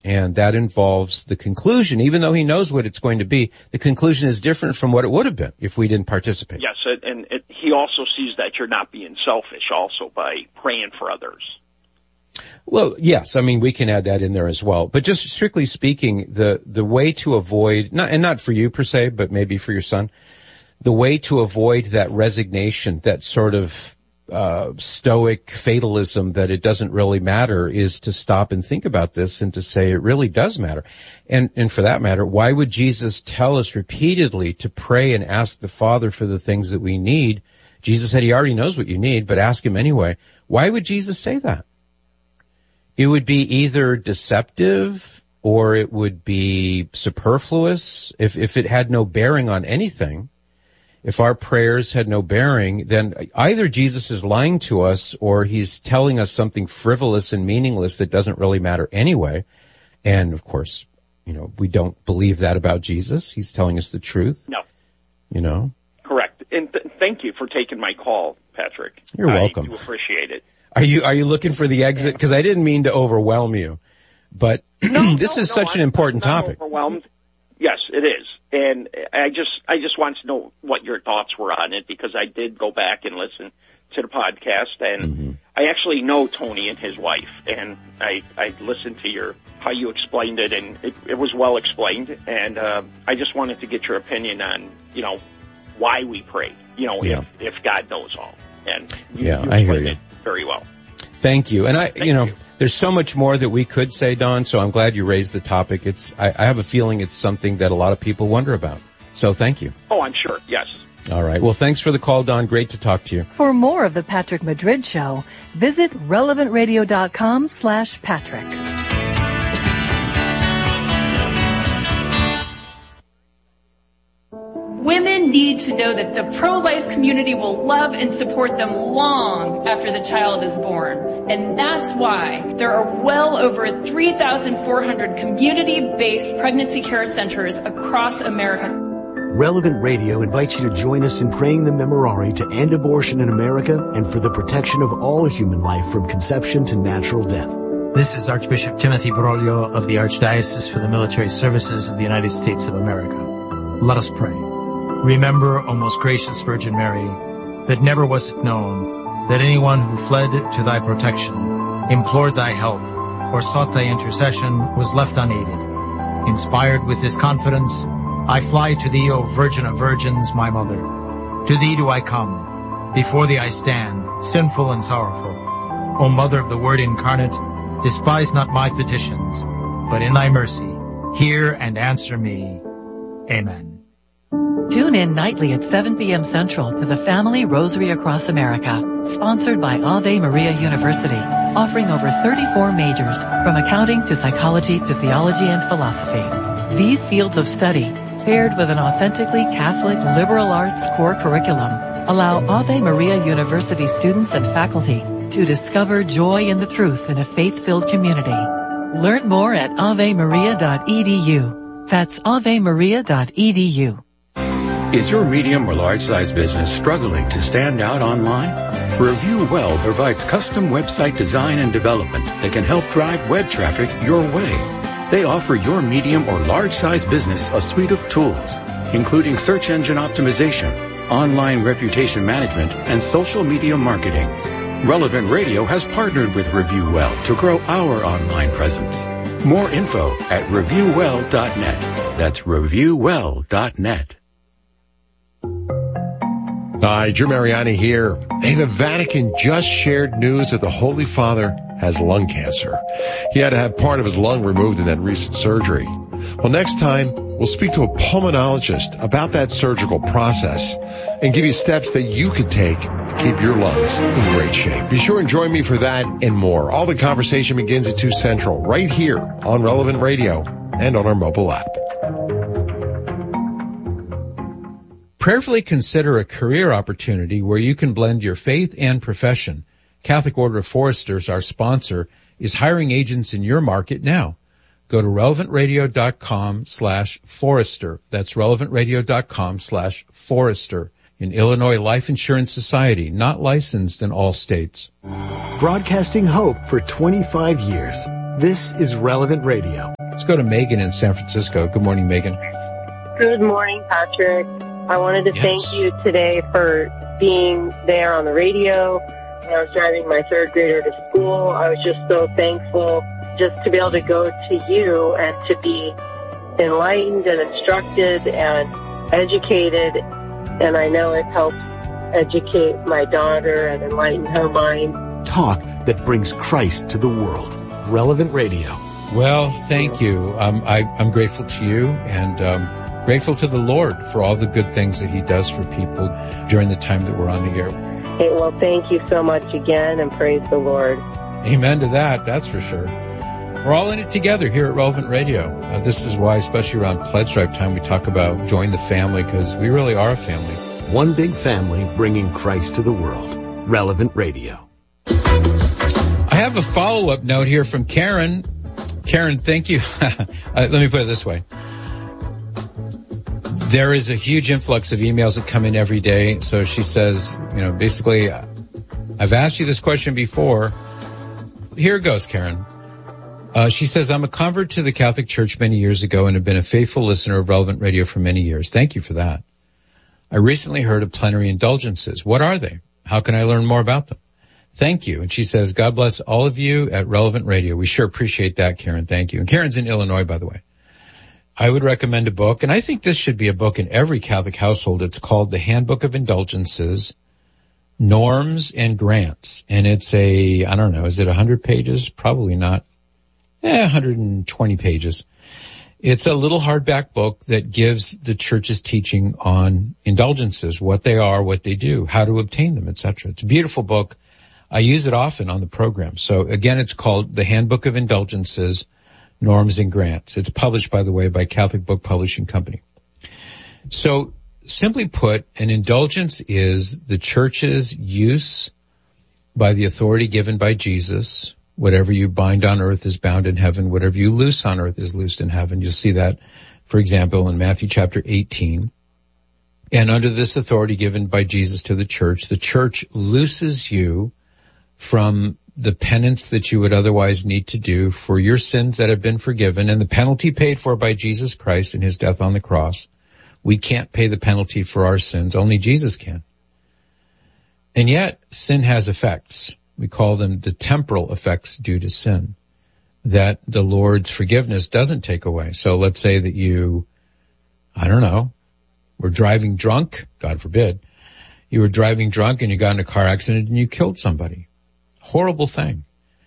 And that involves the conclusion, even though he knows what it's going to be, the conclusion is different from what it would have been if we didn't participate. Yes, and he also sees that you're not being selfish also by praying for others. Well, yes, I mean, we can add that in there as well. But just strictly speaking, the way to avoid, not for you per se, but maybe for your son, the way to avoid that resignation, that sort of stoic fatalism that it doesn't really matter, is to stop and think about this and to say it really does matter. And for that matter, why would Jesus tell us repeatedly to pray and ask the Father for the things that we need? Jesus said he already knows what you need, but ask him anyway. Why would Jesus say that? It would be either deceptive or it would be superfluous. If it had no bearing on anything, if our prayers had no bearing, then either Jesus is lying to us or he's telling us something frivolous and meaningless that doesn't really matter anyway. And of course, we don't believe that about Jesus. He's telling us the truth. No. Correct. And thank you for taking my call, Patrick. You're welcome. I do appreciate it. Are you looking for the exit? Because I didn't mean to overwhelm you, but this is such an important topic. Overwhelmed. Yes, it is. And I just want to know what your thoughts were on it, because I did go back and listen to the podcast, and I actually know Tony and his wife, and I listened to how you explained it, and it was well explained, and I just wanted to get your opinion on, why we pray, if God knows all. And you I hear you. It very well. Thank you. And there's so much more that we could say, Don, so I'm glad you raised the topic. I have a feeling it's something that a lot of people wonder about. So thank you. Oh, I'm sure. Yes. All right. Well, thanks for the call, Don. Great to talk to you. For more of the Patrick Madrid Show, visit relevantradio.com/Patrick. Women need to know that the pro-life community will love and support them long after the child is born. And that's why there are well over 3,400 community-based pregnancy care centers across America. Relevant Radio invites you to join us in praying the Memorare to end abortion in America and for the protection of all human life from conception to natural death. This is Archbishop Timothy Broglio of the Archdiocese for the Military Services of the United States of America. Let us pray. Remember, O most gracious Virgin Mary, that never was it known that anyone who fled to thy protection, implored thy help, or sought thy intercession was left unaided. Inspired with this confidence, I fly to thee, O Virgin of Virgins, my Mother. To thee do I come. Before thee I stand, sinful and sorrowful. O Mother of the Word incarnate, despise not my petitions, but in thy mercy, hear and answer me. Amen. Tune in nightly at 7 p.m. Central to the Family Rosary Across America, sponsored by Ave Maria University, offering over 34 majors, from accounting to psychology to theology and philosophy. These fields of study, paired with an authentically Catholic liberal arts core curriculum, allow Ave Maria University students and faculty to discover joy in the truth in a faith-filled community. Learn more at avemaria.edu. That's avemaria.edu. Is your medium or large-size business struggling to stand out online? Review Well provides custom website design and development that can help drive web traffic your way. They offer your medium or large-size business a suite of tools, including search engine optimization, online reputation management, and social media marketing. Relevant Radio has partnered with Review Well to grow our online presence. More info at reviewwell.net. That's reviewwell.net. Hi, Drew Mariani here. Hey, the Vatican just shared news that the Holy Father has lung cancer. He had to have part of his lung removed in that recent surgery. Well, next time, we'll speak to a pulmonologist about that surgical process and give you steps that you could take to keep your lungs in great shape. Be sure and join me for that and more. All the conversation begins at 2 Central, right here on Relevant Radio and on our mobile app. Prayerfully consider a career opportunity where you can blend your faith and profession. Catholic Order of Foresters, our sponsor, is hiring agents in your market now. Go to relevantradio.com/Forester. That's relevantradio.com/Forester. In Illinois Life Insurance Society, not licensed in all states. Broadcasting hope for 25 years. This is Relevant Radio. Let's go to Megan in San Francisco. Good morning, Megan. Good morning, Patrick. I wanted to thank you today for being there on the radio. When I was driving my third grader to school, I was just so thankful just to be able to go to you and to be enlightened and instructed and educated. And I know it helps educate my daughter and enlighten her mind. Talk that brings Christ to the world. Relevant Radio. Well, thank you. I'm grateful to you and grateful to the Lord for all the good things that he does for people during the time that we're on the air. Okay, well, thank you so much again, and praise the Lord. Amen to that, that's for sure. We're all in it together here at Relevant Radio. This is why, especially around Pledge Drive time, we talk about join the family, because we really are a family. One big family bringing Christ to the world. Relevant Radio. I have a follow-up note here from Karen. Karen, thank you. Let me put it this way. There is a huge influx of emails that come in every day. So she says, basically, I've asked you this question before. Here it goes, Karen. She says, I'm a convert to the Catholic Church many years ago and have been a faithful listener of Relevant Radio for many years. Thank you for that. I recently heard of plenary indulgences. What are they? How can I learn more about them? Thank you. And she says, God bless all of you at Relevant Radio. We sure appreciate that, Karen. Thank you. And Karen's in Illinois, by the way. I would recommend a book, and I think this should be a book in every Catholic household. It's called The Handbook of Indulgences, Norms and Grants. And it's is it 100 pages? Probably not. 120 pages. It's a little hardback book that gives the Church's teaching on indulgences, what they are, what they do, how to obtain them, etc. It's a beautiful book. I use it often on the program. So again, it's called The Handbook of Indulgences, Norms and Grants. It's published, by the way, by Catholic Book Publishing Company. So simply put, an indulgence is the Church's use by the authority given by Jesus. Whatever you bind on earth is bound in heaven. Whatever you loose on earth is loosed in heaven. You'll see that, for example, in Matthew chapter 18. And under this authority given by Jesus to the Church looses you from the penance that you would otherwise need to do for your sins that have been forgiven and the penalty paid for by Jesus Christ in his death on the cross. We can't pay the penalty for our sins. Only Jesus can. And yet, sin has effects. We call them the temporal effects due to sin that the Lord's forgiveness doesn't take away. So let's say that you, were driving drunk, God forbid. You were driving drunk and you got in a car accident and you killed somebody. Horrible thing.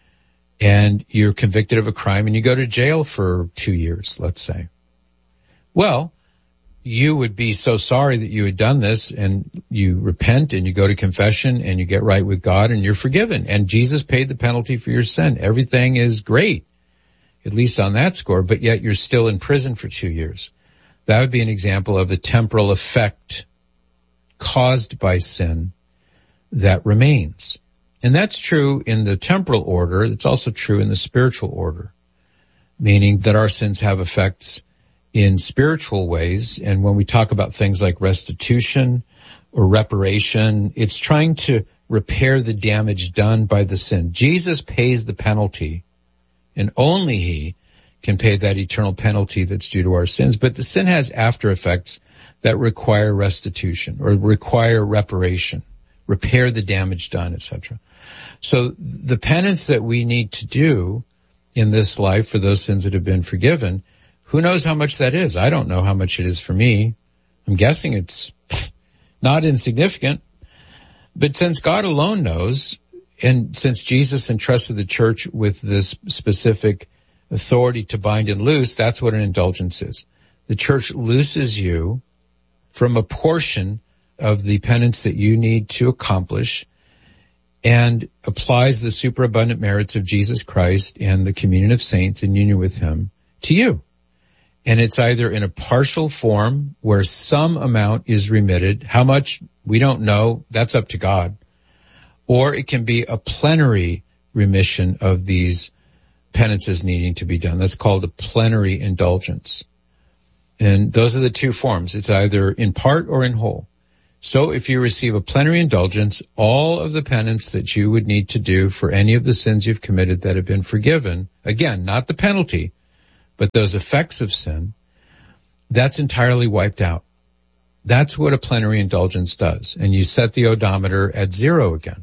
And you're convicted of a crime and you go to jail for 2 years, let's say. Well, you would be so sorry that you had done this, and you repent and you go to confession and you get right with God and you're forgiven. And Jesus paid the penalty for your sin. Everything is great, at least on that score, but yet you're still in prison for 2 years. That would be an example of the temporal effect caused by sin that remains. And that's true in the temporal order. It's also true in the spiritual order, meaning that our sins have effects in spiritual ways. And when we talk about things like restitution or reparation, it's trying to repair the damage done by the sin. Jesus pays the penalty, and only he can pay that eternal penalty that's due to our sins. But the sin has after effects that require restitution or require reparation, repair the damage done, etc. So the penance that we need to do in this life for those sins that have been forgiven, who knows how much that is? I don't know how much it is for me. I'm guessing it's not insignificant. But since God alone knows, and since Jesus entrusted the Church with this specific authority to bind and loose, that's what an indulgence is. The Church looses you from a portion of the penance that you need to accomplish and applies the superabundant merits of Jesus Christ and the communion of saints in union with him to you. And it's either in a partial form where some amount is remitted. How much? We don't know. That's up to God. Or it can be a plenary remission of these penances needing to be done. That's called a plenary indulgence. And those are the two forms. It's either in part or in whole. So if you receive a plenary indulgence, all of the penance that you would need to do for any of the sins you've committed that have been forgiven, again, not the penalty, but those effects of sin, that's entirely wiped out. That's what a plenary indulgence does. And you set the odometer at 0 again.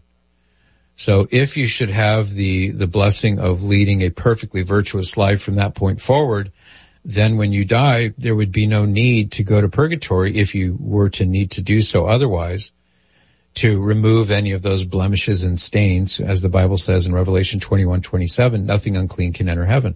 So if you should have the blessing of leading a perfectly virtuous life from that point forward, then when you die, there would be no need to go to purgatory if you were to need to do so otherwise, to remove any of those blemishes and stains. As the Bible says in Revelation 21:27, nothing unclean can enter heaven.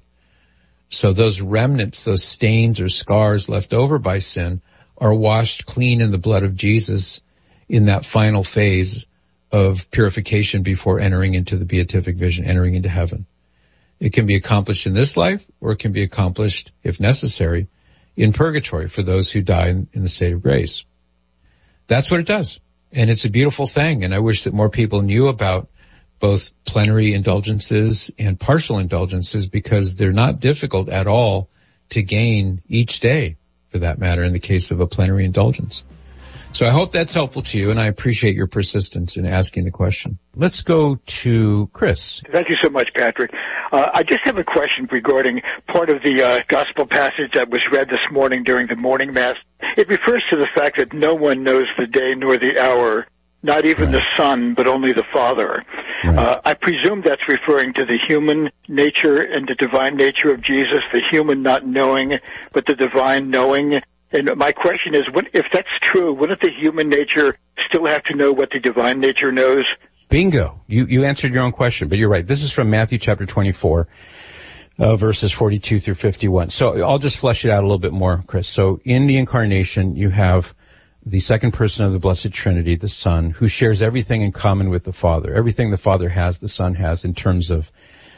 So those remnants, those stains or scars left over by sin are washed clean in the blood of Jesus in that final phase of purification before entering into the beatific vision, entering into heaven. It can be accomplished in this life, or it can be accomplished, if necessary, in purgatory for those who die in the state of grace. That's what it does. And it's a beautiful thing. And I wish that more people knew about both plenary indulgences and partial indulgences, because they're not difficult at all to gain each day, for that matter, in the case of a plenary indulgence. So I hope that's helpful to you, and I appreciate your persistence in asking the question. Let's go to Chris. Thank you so much, Patrick. I just have a question regarding part of the gospel passage that was read this morning during the morning mass. It refers to the fact that no one knows the day nor the hour, not even the Son, but only the Father. Right. I presume that's referring to the human nature and the divine nature of Jesus, the human not knowing, but the divine knowing. And my question is, if that's true, wouldn't the human nature still have to know what the divine nature knows? Bingo. You answered your own question, but you're right. This is from Matthew chapter 24, verses 42 through 51. So I'll just flesh it out a little bit more, Chris. So in the incarnation, you have the second person of the Blessed Trinity, the Son, who shares everything in common with the Father. Everything the Father has, the Son has in terms of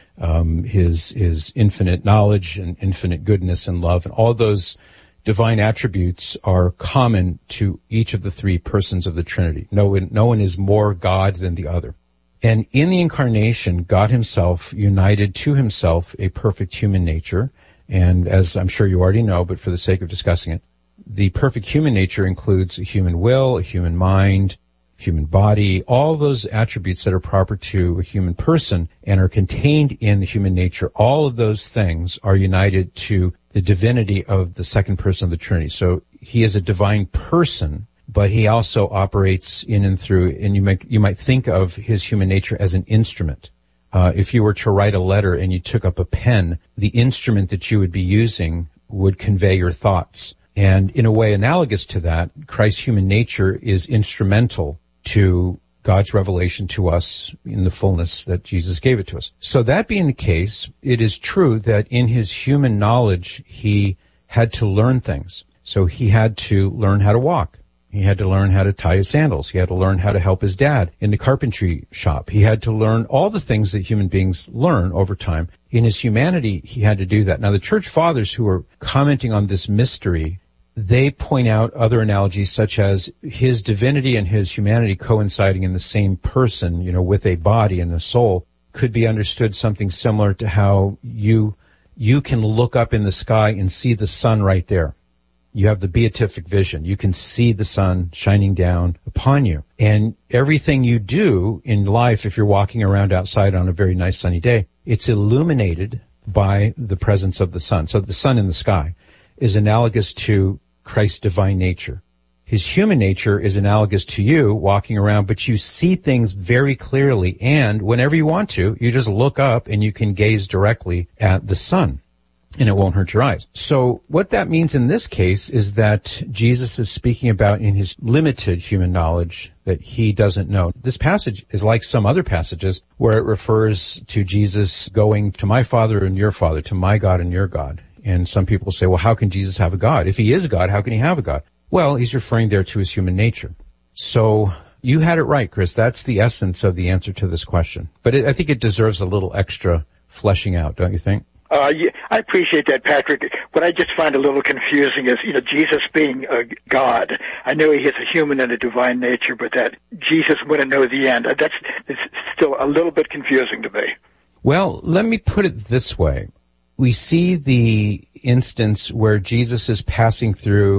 his infinite knowledge and infinite goodness and love, and all those divine attributes are common to each of the three persons of the Trinity. No one is more God than the other. And in the incarnation, God himself united to himself a perfect human nature. And as I'm sure you already know, but for the sake of discussing it, the perfect human nature includes a human will, a human mind, human body, all those attributes that are proper to a human person and are contained in the human nature. All of those things are united to the divinity of the second person of the Trinity. So he is a divine person, but he also operates in and through, and you might think of his human nature as an instrument. If you were to write a letter and you took up a pen, the instrument that you would be using would convey your thoughts. And in a way analogous to that, Christ's human nature is instrumental to God's revelation to us in the fullness that Jesus gave it to us. So that being the case, it is true that in his human knowledge, he had to learn things. So he had to learn how to walk. He had to learn how to tie his sandals. He had to learn how to help his dad in the carpentry shop. He had to learn all the things that human beings learn over time. In his humanity, he had to do that. Now, the church fathers who are commenting on this mystery, they point out other analogies such as his divinity and his humanity coinciding in the same person, with a body and a soul, could be understood something similar to how you can look up in the sky and see the sun right there. You have the beatific vision. You can see the sun shining down upon you. And everything you do in life, if you're walking around outside on a very nice sunny day, it's illuminated by the presence of the sun. So the sun in the sky is analogous to Christ's divine nature. His human nature is analogous to you walking around, but you see things very clearly, and whenever you want to, you just look up and you can gaze directly at the sun, and it won't hurt your eyes. So what that means in this case is that Jesus is speaking about in his limited human knowledge that he doesn't know. This passage is like some other passages where it refers to Jesus going to my Father and your Father, to my God and your God. And some people say, well, how can Jesus have a God? If he is God, how can he have a God? Well, he's referring there to his human nature. So you had it right, Chris. That's the essence of the answer to this question. But I think it deserves a little extra fleshing out, don't you think? Yeah, I appreciate that, Patrick. What I just find a little confusing is, Jesus being a God. I know he has a human and a divine nature, but that Jesus wouldn't know the end. That's still a little bit confusing to me. Well, let me put it this way. We see the instance where Jesus is passing through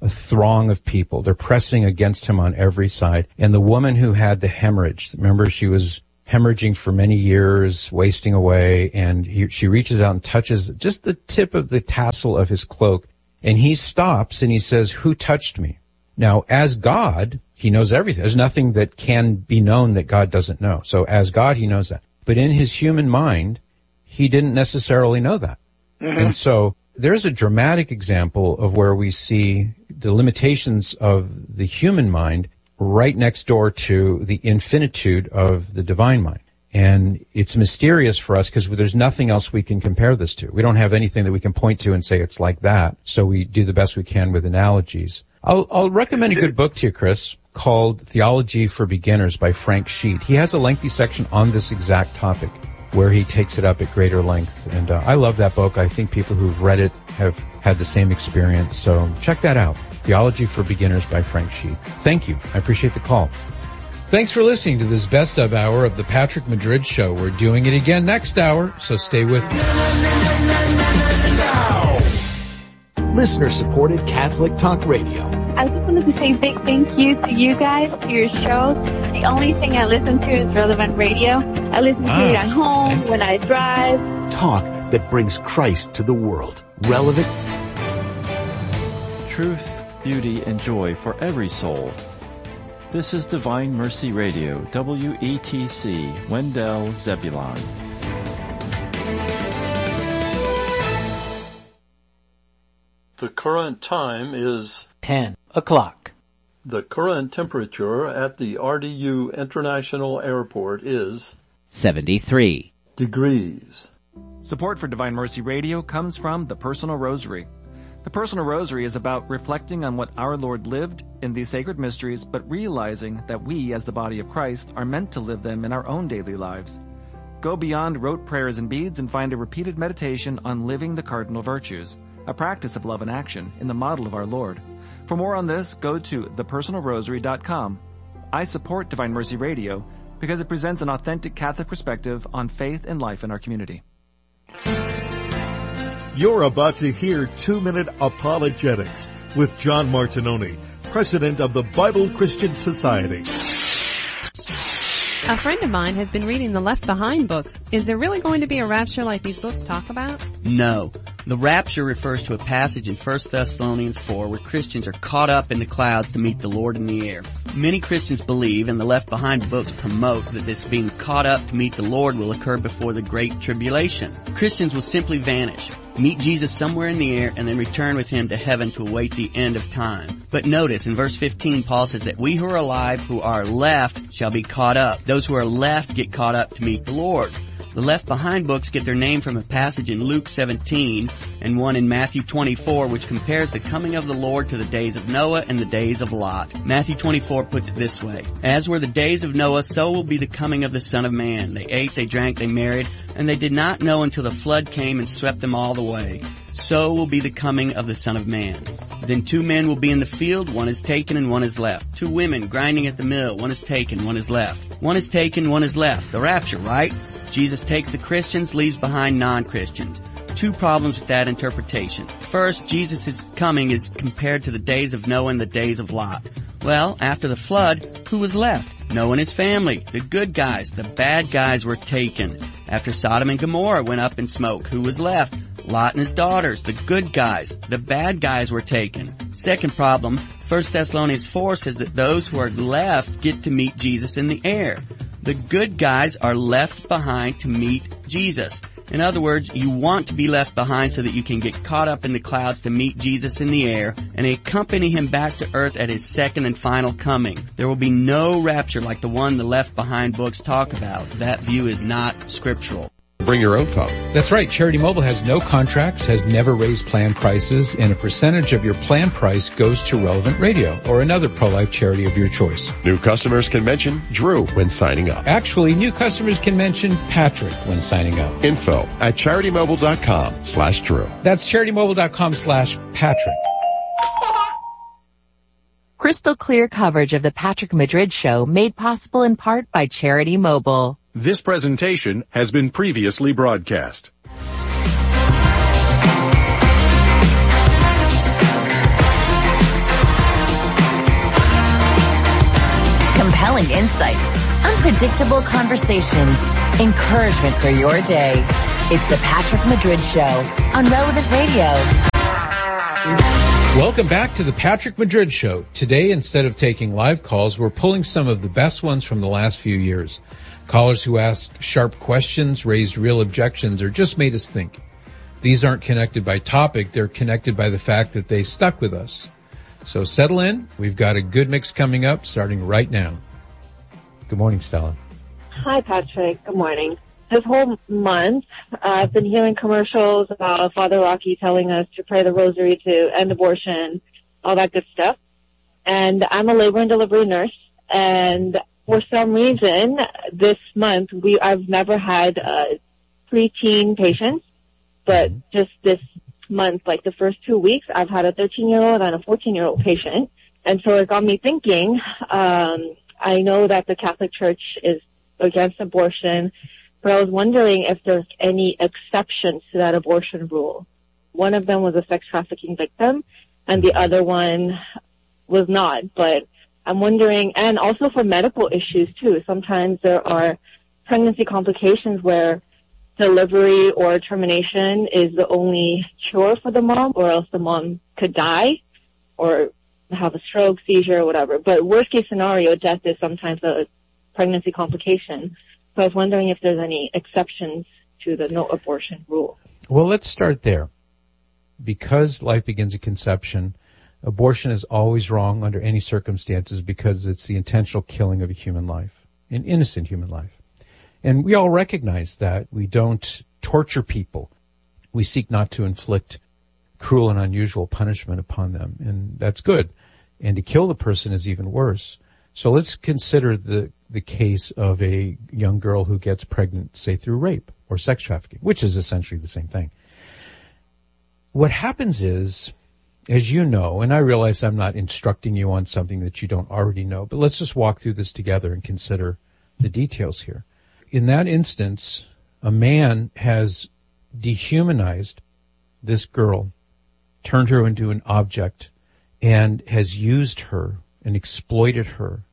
a throng of people. They're pressing against him on every side. And the woman who had the hemorrhage, remember, she was hemorrhaging for many years, wasting away, and she reaches out and touches just the tip of the tassel of his cloak, and he stops and he says, "Who touched me?" Now, as God, he knows everything. There's nothing that can be known that God doesn't know. So as God, he knows that. But in his human mind, he didn't necessarily know that. Mm-hmm. And so there's a dramatic example of where we see the limitations of the human mind right next door to the infinitude of the divine mind. And it's mysterious for us because there's nothing else we can compare this to. We don't have anything that we can point to and say it's like that. So we do the best we can with analogies. I'll recommend a good book to you, Chris, called Theology for Beginners by Frank Sheet. He has a lengthy section on this exact topic where he takes it up at greater length. And I love that book. I think people who've read it have had the same experience. So check that out. Theology for Beginners by Frank Sheet. Thank you. I appreciate the call. Thanks for listening to this best of hour of the Patrick Madrid Show. We're doing it again next hour, so stay with me. Listener-supported Catholic Talk Radio. I just wanted to say a big thank you to you guys, to your show. The only thing I listen to is Relevant Radio. I listen to it at home, when I drive. Talk that brings Christ to the world. Relevant. Truth, beauty, and joy for every soul. This is Divine Mercy Radio, WETC, Wendell, Zebulon. The current time is 10 o'clock. The current temperature at the RDU International Airport is 73 degrees. Support for Divine Mercy Radio comes from the Personal Rosary. The Personal Rosary is about reflecting on what our Lord lived in these sacred mysteries, but realizing that we, as the body of Christ, are meant to live them in our own daily lives. Go beyond rote prayers and beads and find a repeated meditation on living the cardinal virtues, a practice of love and action in the model of our Lord. For more on this, go to thepersonalrosary.com. I support Divine Mercy Radio because it presents an authentic Catholic perspective on faith and life in our community. You're about to hear 2-Minute Apologetics with John Martinoni, President of the Bible Christian Society. A friend of mine has been reading the Left Behind books. Is there really going to be a rapture like these books talk about? No. The rapture refers to a passage in 1 Thessalonians 4 where Christians are caught up in the clouds to meet the Lord in the air. Many Christians believe, and the Left Behind books promote, that this being caught up to meet the Lord will occur before the Great Tribulation. Christians will simply vanish, meet Jesus somewhere in the air, and then return with him to heaven to await the end of time. But notice, in verse 15, Paul says that we who are alive, who are left, shall be caught up. Those who are left get caught up to meet the Lord. The Left Behind books get their name from a passage in Luke 17 and one in Matthew 24, which compares the coming of the Lord to the days of Noah and the days of Lot. Matthew 24 puts it this way: As were the days of Noah, so will be the coming of the Son of Man. They ate, they drank, they married, and they did not know until the flood came and swept them all away. So will be the coming of the Son of Man. Then 2 men will be in the field, one is taken and one is left. 2 women grinding at the mill, one is taken, one is left. One is taken, one is left. The rapture, right? Jesus takes the Christians, leaves behind non-Christians. 2 problems with that interpretation. First, Jesus' coming is compared to the days of Noah and the days of Lot. Well, after the flood, who was left? Noah and his family, the good guys. The bad guys were taken. After Sodom and Gomorrah went up in smoke, who was left? Lot and his daughters, the good guys. The bad guys were taken. Second problem, 1 Thessalonians 4 says that those who are left get to meet Jesus in the air. The good guys are left behind to meet Jesus. In other words, you want to be left behind so that you can get caught up in the clouds to meet Jesus in the air and accompany him back to earth at his second and final coming. There will be no rapture like the one the Left Behind books talk about. That view is not scriptural. Bring your own phone. That's right. Charity Mobile has no contracts, has never raised plan prices, and a percentage of your plan price goes to Relevant Radio or another pro-life charity of your choice. New customers can mention Drew when signing up. Actually, new customers can mention Patrick when signing up. Info at CharityMobile.com/Drew. That's CharityMobile.com/Patrick. Crystal clear coverage of the Patrick Madrid Show made possible in part by Charity Mobile. This presentation has been previously broadcast. compelling insights, unpredictable conversations, encouragement for your day. It's the Patrick Madrid Show on Relevant Radio. Welcome back to the Patrick Madrid Show. Today, instead of taking live calls, we're pulling some of the best ones from the last few years. Callers who asked sharp questions, raised real objections, or just made us think. These aren't connected by topic, they're connected by the fact that they stuck with us. So settle in. We've got a good mix coming up starting right now. Good morning, Stella. Hi, Patrick. Good morning. This whole month, I've been hearing commercials about Father Rocky telling us to pray the rosary to end abortion, all that good stuff. And I'm a labor and delivery nurse, and for some reason, this month, I've never had preteen patients, but just this month, like the first 2 weeks, I've had a 13-year-old and a 14-year-old patient. And so it got me thinking, I know that the Catholic Church is against abortion, but I was wondering if there's any exceptions to that abortion rule. One of them was a sex trafficking victim, and the other one was not. But I'm wondering, and also for medical issues too, sometimes there are pregnancy complications where delivery or termination is the only cure for the mom, or else the mom could die or have a stroke, seizure, or whatever. But worst case scenario, death is sometimes a pregnancy complication. So I was wondering if there's any exceptions to the no abortion rule. Well, let's start there. Because life begins at conception, abortion is always wrong under any circumstances because it's the intentional killing of a human life, an innocent human life. And we all recognize that. We don't torture people. We seek not to inflict cruel and unusual punishment upon them, and that's good. And to kill the person is even worse. So let's consider the case of a young girl who gets pregnant, say through rape or sex trafficking, which is essentially the same thing. What happens is, as you know, and I realize I'm not instructing you on something that you don't already know, but let's just walk through this together and consider the details here. In that instance, a man has dehumanized this girl, turned her into an object, and has used her and exploited her.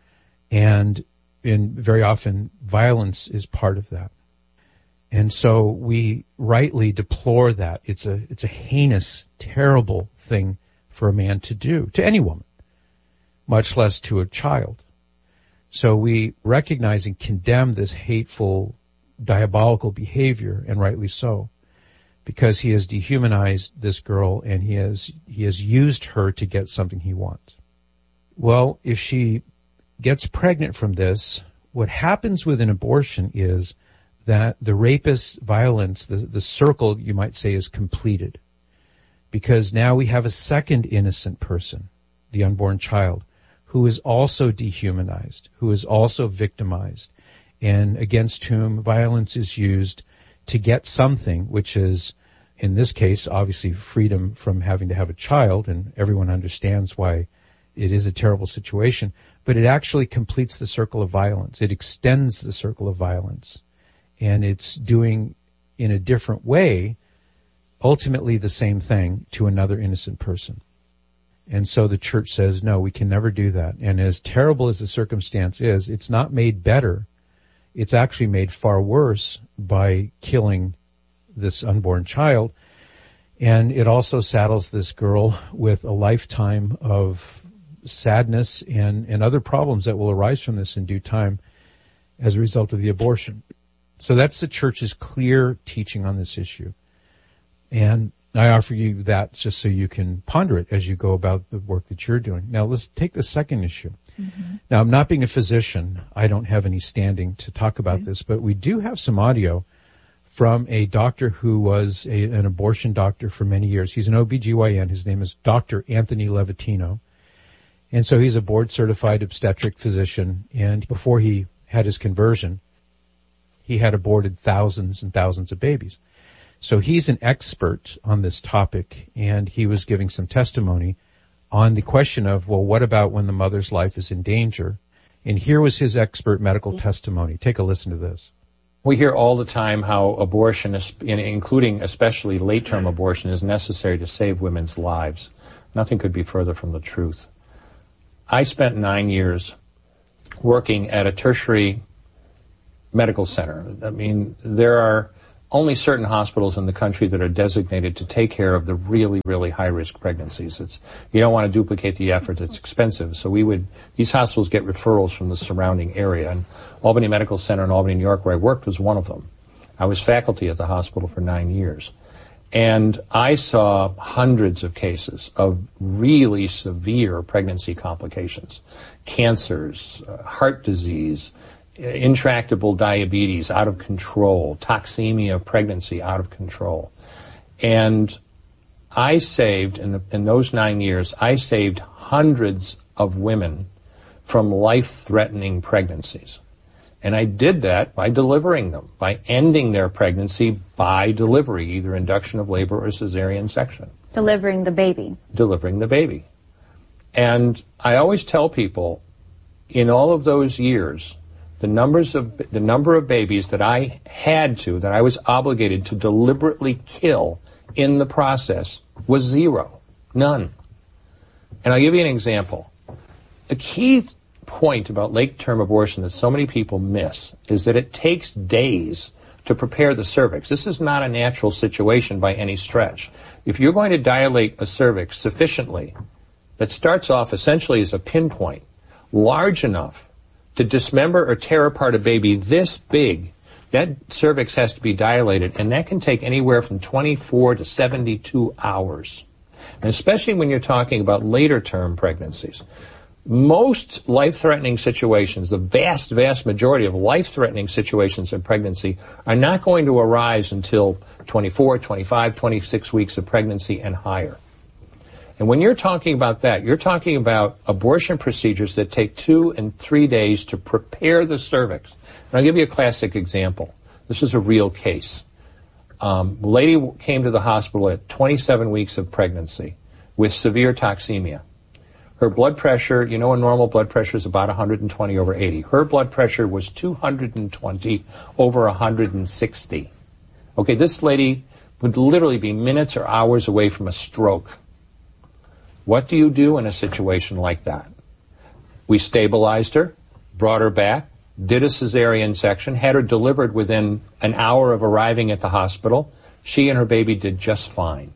And very often violence is part of that. And so we rightly deplore that. It's a heinous, terrible thing for a man to do, to any woman, much less to a child. So we recognize and condemn this hateful, diabolical behavior, and rightly so, because he has dehumanized this girl and he has used her to get something he wants. Well, if she gets pregnant from this, what happens with an abortion is that the rapist's violence, the circle, you might say, is completed. Because now we have a second innocent person, the unborn child, who is also dehumanized, who is also victimized, and against whom violence is used to get something, which is, in this case, obviously freedom from having to have a child, and everyone understands why it is a terrible situation, but it actually completes the circle of violence. It extends the circle of violence, and it's doing, in a different way, ultimately the same thing to another innocent person. And so the church says, no, we can never do that. And as terrible as the circumstance is, it's not made better. It's actually made far worse by killing this unborn child. And it also saddles this girl with a lifetime of sadness and other problems that will arise from this in due time as a result of the abortion. So that's the church's clear teaching on this issue. And I offer you that just so you can ponder it as you go about the work that you're doing. Now let's take the second issue. Mm-hmm. Now, I'm not being a physician. I don't have any standing to talk about this, but we do have some audio from a doctor who was an abortion doctor for many years. He's an OBGYN. His name is Dr. Anthony Levatino. And so he's a board-certified obstetric physician. And before he had his conversion, he had aborted thousands and thousands of babies. So he's an expert on this topic, and he was giving some testimony on the question of, well, what about when the mother's life is in danger? And here was his expert medical testimony. Take a listen to this. We hear all the time how abortion, including especially late-term abortion, is necessary to save women's lives. Nothing could be further from the truth. I spent 9 years working at a tertiary medical center. I mean, there are only certain hospitals in the country that are designated to take care of the really, really high-risk pregnancies. You don't want to duplicate the effort. It's expensive. So these hospitals get referrals from the surrounding area. And Albany Medical Center in Albany, New York, where I worked, was one of them. I was faculty at the hospital for 9 years. And I saw hundreds of cases of really severe pregnancy complications, cancers, heart disease, intractable diabetes out of control, toxemia pregnancy out of control. And I saved, in those 9 years, I saved hundreds of women from life-threatening pregnancies. And I did that by delivering them, by ending their pregnancy by delivery, either induction of labor or cesarean section. Delivering the baby. Delivering the baby. And I always tell people, in all of those years, the number of babies that I was obligated to deliberately kill in the process was zero. None. And I'll give you an example. The key point about late-term abortion that so many people miss is that it takes days to prepare the cervix. This is not a natural situation by any stretch. If you're going to dilate a cervix sufficiently, that starts off essentially as a pinpoint, large enough to dismember or tear apart a baby this big, that cervix has to be dilated, and that can take anywhere from 24 to 72 hours. And especially when you're talking about later-term pregnancies. Most life-threatening situations, the vast, vast majority of life-threatening situations in pregnancy are not going to arise until 24, 25, 26 weeks of pregnancy and higher. And when you're talking about that, you're talking about abortion procedures that take 2 and 3 days to prepare the cervix. And I'll give you a classic example. This is a real case. A lady came to the hospital at 27 weeks of pregnancy with severe toxemia. Her blood pressure, a normal blood pressure is about 120 over 80. Her blood pressure was 220 over 160. Okay, this lady would literally be minutes or hours away from a stroke. What do you do in a situation like that? We stabilized her, brought her back, did a cesarean section, had her delivered within an hour of arriving at the hospital. She and her baby did just fine.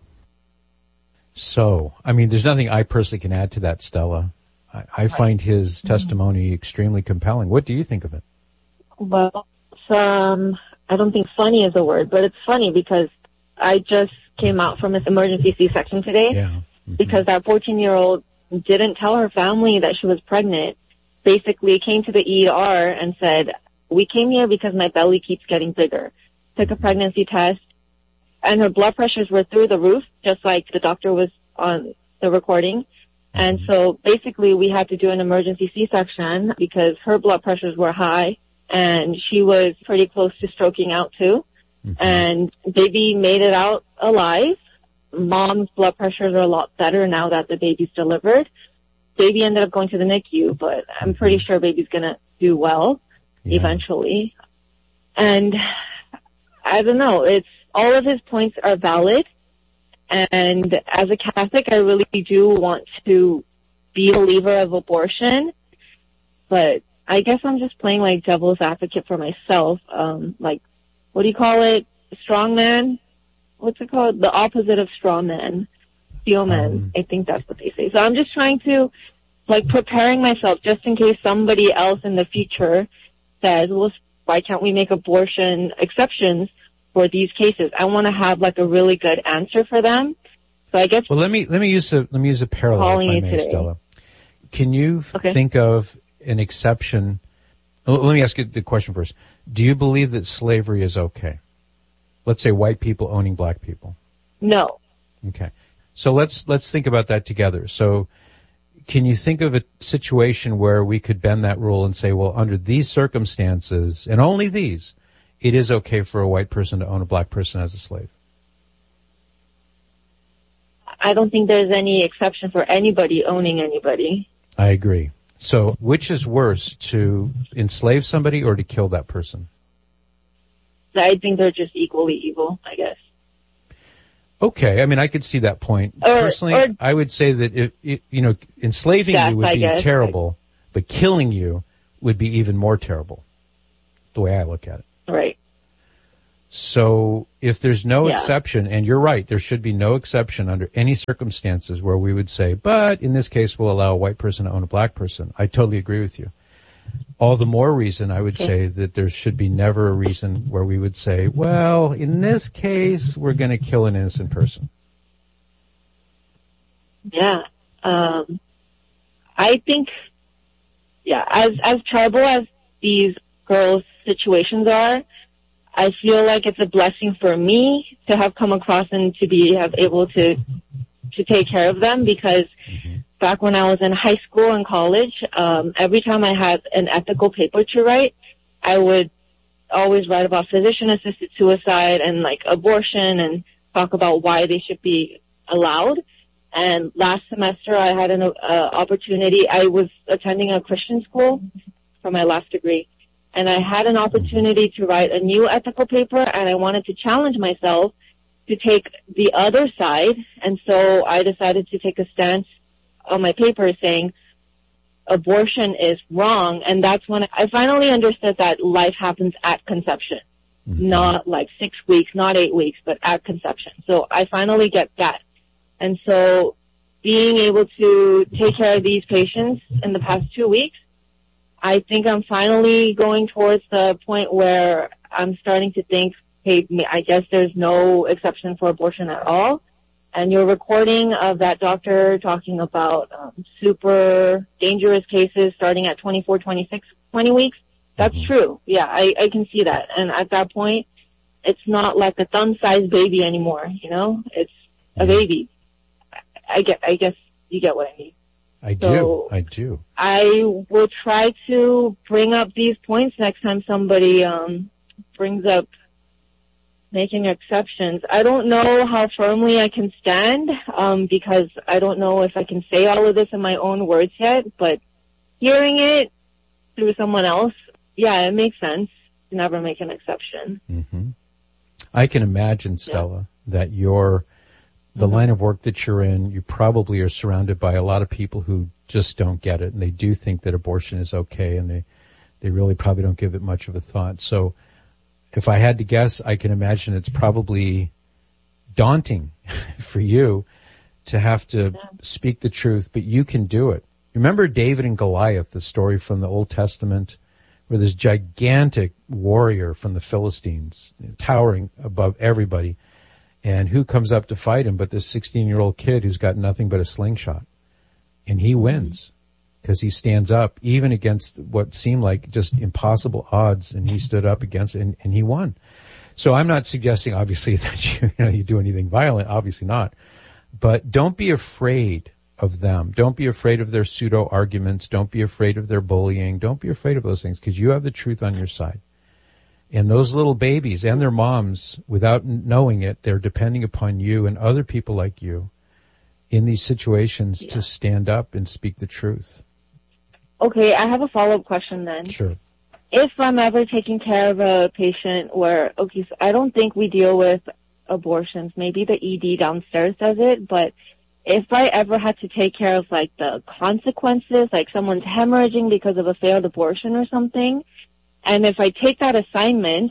So, there's nothing I personally can add to that, Stella. I find his testimony extremely compelling. What do you think of it? Well, I don't think funny is a word, but it's funny because I just came out from this emergency C-section today. Yeah. Mm-hmm. Because that 14-year-old didn't tell her family that she was pregnant. Basically came to the ER and said, we came here because my belly keeps getting bigger. Took a pregnancy test, and her blood pressures were through the roof, just like the doctor was on the recording. And so basically we had to do an emergency C-section because her blood pressures were high, and she was pretty close to stroking out too. Mm-hmm. And baby made it out alive. Mom's blood pressures are a lot better now that the baby's delivered. Baby ended up going to the NICU, but I'm pretty sure baby's going to do well eventually. And I don't know, all of his points are valid. And as a Catholic, I really do want to be a believer of abortion. But I guess I'm just playing like devil's advocate for myself. What do you call it? Strongman? What's it called? The opposite of straw man. Steel man. I think that's what they say. So I'm just trying to, preparing myself just in case somebody else in the future says, well, why can't we make abortion exceptions for these cases? I want to have a really good answer for them. So I guess. Well, let me use a parallel, if I may, Stella. Can you think of an exception? Let me ask you the question first. Do you believe that slavery is okay? Let's say white people owning black people. No. Okay. So let's think about that together. So can you think of a situation where we could bend that rule and say, well, under these circumstances, and only these, it is okay for a white person to own a black person as a slave? I don't think there's any exception for anybody owning anybody. I agree. So which is worse, to enslave somebody or to kill that person? I think they're just equally evil, I guess. Okay, I could see that point. Personally, I would say that if enslaving you would be terrible, but killing you would be even more terrible, the way I look at it. Right. So if there's no exception, and you're right, there should be no exception under any circumstances where we would say, but in this case we'll allow a white person to own a black person. I totally agree with you. All the more reason I would say that there should be never a reason where we would say, well, in this case we're going to kill an innocent person. Yeah. I think, as trouble as these girls' situations are, I feel like it's a blessing for me to have come across and to have able to take care of them, because back when I was in high school and college, every time I had an ethical paper to write, I would always write about physician-assisted suicide and like abortion and talk about why they should be allowed. And last semester I had an opportunity. I was attending a Christian school for my last degree, and I had an opportunity to write a new ethical paper, and I wanted to challenge myself to take the other side. And so I decided to take a stance on my paper saying abortion is wrong. And that's when I finally understood that life happens at conception, not like 6 weeks, not 8 weeks, but at conception. So I finally get that. And so being able to take care of these patients in the past 2 weeks, I think I'm finally going towards the point where I'm starting to think, hey, I guess there's no exception for abortion at all. And your recording of that doctor talking about super dangerous cases starting at 24, 26, 20 weeks, that's true. Yeah, I can see that. And at that point, it's not like a thumb-sized baby anymore, you know? It's a baby. I guess you get what I mean. I do. I will try to bring up these points next time somebody brings up making exceptions. I don't know how firmly I can stand because I don't know if I can say all of this in my own words yet, but hearing it through someone else, it makes sense to never make an exception. Mm-hmm. I can imagine, Stella, that the line of work that you're in, you probably are surrounded by a lot of people who just don't get it, and they do think that abortion is okay, and they really probably don't give it much of a thought. So if I had to guess, I can imagine it's probably daunting for you to have to speak the truth, but you can do it. Remember David and Goliath, the story from the Old Testament, where this gigantic warrior from the Philistines, towering above everybody, and who comes up to fight him but this 16-year-old kid who's got nothing but a slingshot. And he wins because he stands up even against what seemed like just impossible odds, and he stood up against it and he won. So I'm not suggesting obviously that you do anything violent, obviously not. But don't be afraid of them. Don't be afraid of their pseudo arguments. Don't be afraid of their bullying. Don't be afraid of those things, because you have the truth on your side. And those little babies and their moms, without knowing it, they're depending upon you and other people like you in these situations to stand up and speak the truth. Okay, I have a follow-up question then. Sure. If I'm ever taking care of a patient where, so I don't think we deal with abortions. Maybe the ED downstairs does it, but if I ever had to take care of like the consequences, like someone's hemorrhaging because of a failed abortion or something, and if I take that assignment,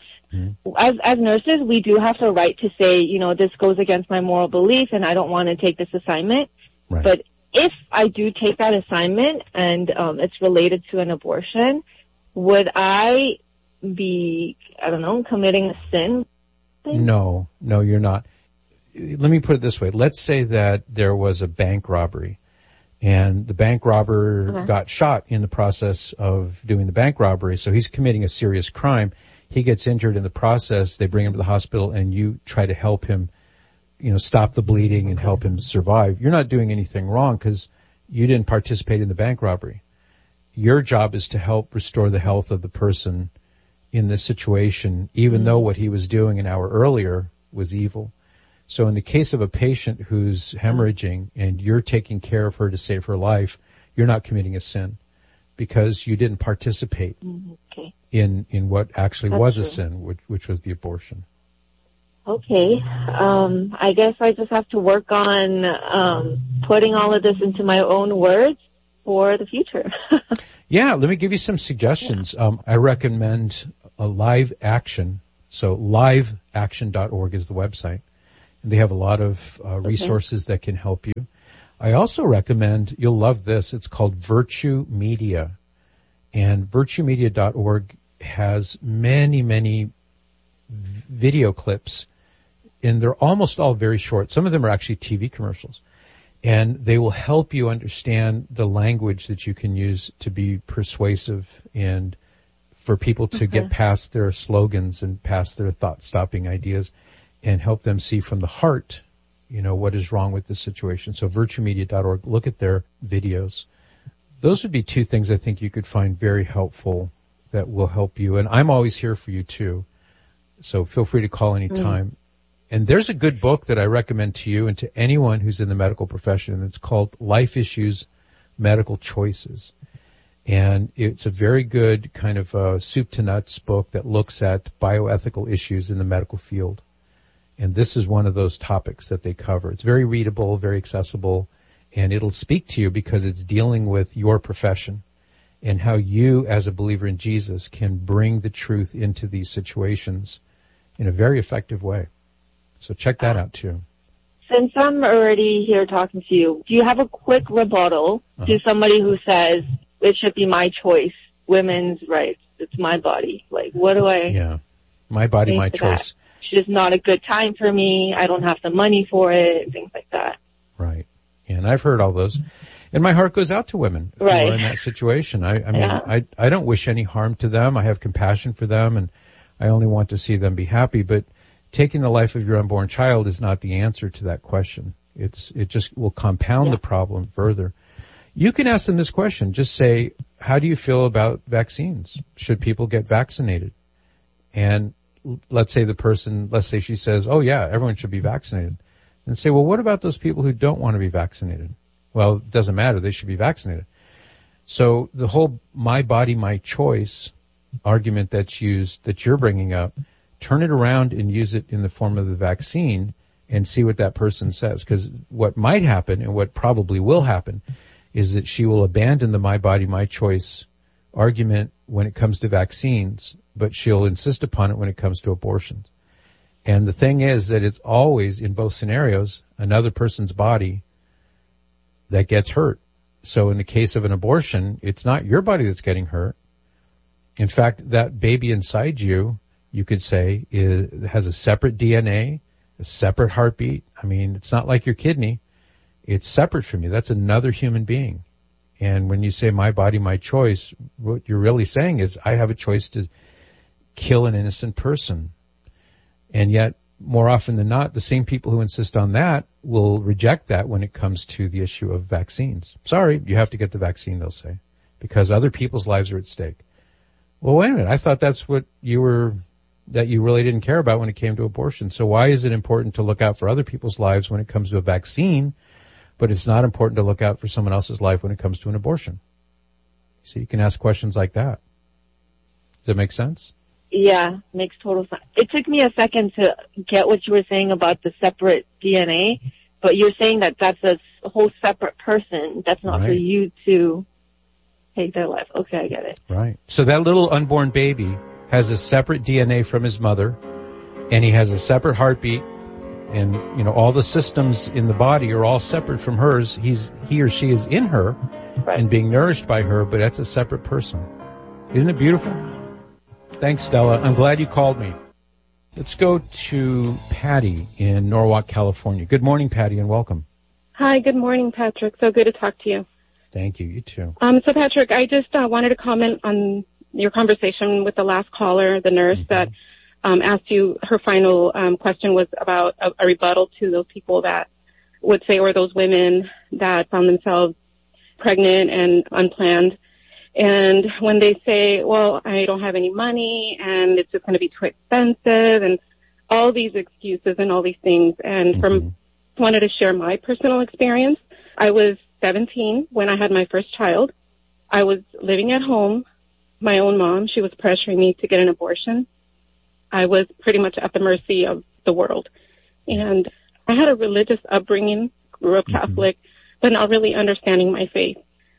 as nurses, we do have the right to say, this goes against my moral belief and I don't want to take this assignment. Right. But if I do take that assignment and it's related to an abortion, would I be, committing a sin? No, you're not. Let me put it this way. Let's say that there was a bank robbery, and the bank robber got shot in the process of doing the bank robbery, so he's committing a serious crime. He gets injured in the process. They bring him to the hospital, and you try to help him, stop the bleeding and help him survive. You're not doing anything wrong because you didn't participate in the bank robbery. Your job is to help restore the health of the person in this situation, even though what he was doing an hour earlier was evil. So in the case of a patient who's hemorrhaging and you're taking care of her to save her life, you're not committing a sin because you didn't participate in what actually was a sin, which was the abortion. Okay. I guess I just have to work on putting all of this into my own words for the future. Yeah, let me give you some suggestions. I recommend a Live Action. So liveaction.org is the website. And they have a lot of resources that can help you. I also recommend, you'll love this, it's called Virtue Media. And virtuemedia.org has many, many video clips, and they're almost all very short. Some of them are actually TV commercials. And they will help you understand the language that you can use to be persuasive and for people to get past their slogans and past their thought-stopping ideas and help them see from the heart, you know, what is wrong with the situation. So virtuemedia.org, look at their videos. Those would be two things I think you could find very helpful that will help you. And I'm always here for you too. So feel free to call anytime. And there's a good book that I recommend to you and to anyone who's in the medical profession. It's called Life Issues, Medical Choices. And it's a very good kind of soup to nuts book that looks at bioethical issues in the medical field. And this is one of those topics that they cover. It's very readable, very accessible, and it'll speak to you because it's dealing with your profession and how you, as a believer in Jesus, can bring the truth into these situations in a very effective way. So check that out too. Since I'm already here talking to you, do you have a quick rebuttal to somebody who says it should be my choice, women's rights, it's my body? Like, what do I... Yeah, my body, my choice. That? It's just not a good time for me. I don't have the money for it, things like that. Right. And I've heard all those. And my heart goes out to women who are in that situation. I mean, I don't wish any harm to them. I have compassion for them, and I only want to see them be happy. But taking the life of your unborn child is not the answer to that question. It just will compound the problem further. You can ask them this question. Just say, how do you feel about vaccines? Should people get vaccinated? And let's say she says, oh yeah, everyone should be vaccinated. And say, well, what about those people who don't want to be vaccinated? Well, it doesn't matter. They should be vaccinated. So the whole my body, my choice argument that's used, that you're bringing up, turn it around and use it in the form of the vaccine and see what that person says. Because what might happen and what probably will happen is that she will abandon the my body, my choice argument when it comes to vaccines, but she'll insist upon it when it comes to abortions. And the thing is that it's always, in both scenarios, another person's body that gets hurt. So in the case of an abortion, it's not your body that's getting hurt. In fact, that baby inside you, you could say, has a separate DNA, a separate heartbeat. I mean, it's not like your kidney. It's separate from you. That's another human being. And when you say my body, my choice, what you're really saying is I have a choice to kill an innocent person. And yet, more often than not, the same people who insist on that will reject that when it comes to the issue of vaccines. Sorry, you have to get the vaccine, they'll say, because other people's lives are at stake. Well, wait a minute. I thought that's what that you really didn't care about when it came to abortion. So why is it important to look out for other people's lives when it comes to a vaccine, but it's not important to look out for someone else's life when it comes to an abortion? So you can ask questions like that. Does that make sense? Yeah, makes total sense. It took me a second to get what you were saying about the separate DNA, but you're saying that that's a whole separate person. That's not for you to take their life. Okay, I get it. Right. So that little unborn baby has a separate DNA from his mother, and he has a separate heartbeat, and, you know, all the systems in the body are all separate from hers. He or she is in her and being nourished by her, but that's a separate person. Isn't it beautiful? Thanks, Stella. I'm glad you called me. Let's go to Patty in Norwalk, California. Good morning, Patty, and welcome. Hi, good morning, Patrick. So good to talk to you. Thank you. You too. So, Patrick, I just wanted to comment on your conversation with the last caller, the nurse that asked you, her final question was about a rebuttal to those people that would say, or those women that found themselves pregnant and unplanned. And when they say, well, I don't have any money and it's just going to be too expensive and all these excuses and all these things. And wanted to share my personal experience. I was 17 when I had my first child. I was living at home. My own mom, she was pressuring me to get an abortion. I was pretty much at the mercy of the world. And I had a religious upbringing, grew up Catholic, but not really understanding my faith.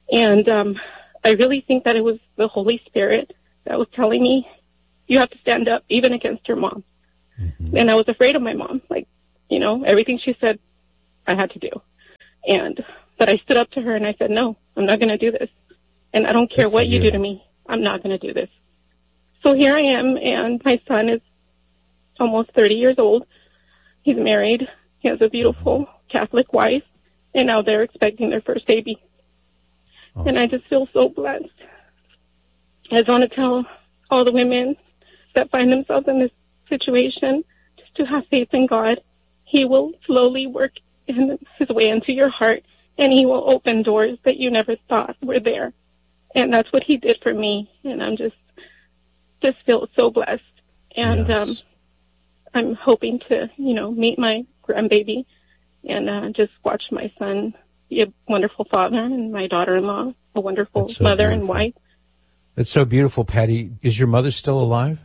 And I really think that it was the Holy Spirit that was telling me, you have to stand up even against your mom. Mm-hmm. And I was afraid of my mom. Like, you know, everything she said I had to do. But I stood up to her and I said, no, I'm not going to do this. And I don't care what you do to me. I'm not going to do this. So here I am, and my son is almost 30 years old. He's married. He has a beautiful Catholic wife, and now they're expecting their first baby. Awesome. And I just feel so blessed. I just want to tell all the women that find themselves in this situation just to have faith in God. He will slowly work his way into your heart, and he will open doors that you never thought were there. And that's what he did for me. And I'm just feel so blessed. And yes. I'm hoping to, you know, meet my grandbaby and just watch my son be a wonderful father and my daughter-in-law a wonderful mother and wife. That's so beautiful, Patty. Is your mother still alive?